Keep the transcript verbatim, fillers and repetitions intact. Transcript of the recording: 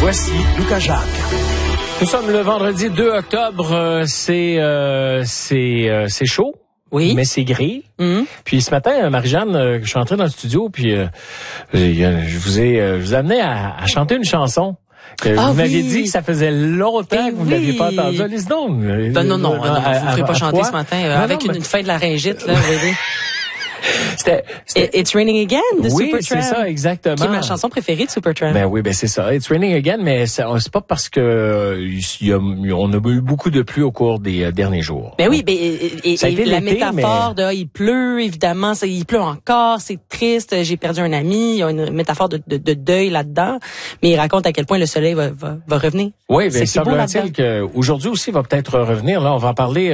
Voici Lucas Jacques. Nous sommes le vendredi deux octobre. Euh, c'est euh, c'est euh, c'est chaud. Oui. Mais c'est gris. Mm-hmm. Puis ce matin, Marie-Jeanne, euh, je suis entré dans le studio, puis euh, je vous ai, euh, je vous ai amené à, à chanter une chanson. Que ah, vous m'aviez oui. dit que ça faisait longtemps Et que vous oui. l'aviez pas entendu. Allez-y donc. Ben non, non, non, à, non vous ne ferez pas à, chanter à ce matin euh, non, avec non, une, mais... une fin de la ringite, là, vous voyez. C'était, c'était... It's Raining Again de oui, Supertramp. c'est ça, exactement. Qui est ma chanson préférée de Supertramp. Ben oui, ben c'est ça. It's Raining Again, mais c'est, c'est pas parce que euh, y a, on a eu beaucoup de pluie au cours des euh, derniers jours. Ben oui, ben, et, et, et la métaphore mais... de il pleut, évidemment, ça, il pleut encore, c'est triste, j'ai perdu un ami, il y a une métaphore de, de, de deuil là-dedans, mais il raconte à quel point le soleil va, va, va revenir. Oui, ben semblerait-il qu'aujourd'hui aussi va peut-être revenir. Là, on va en parler.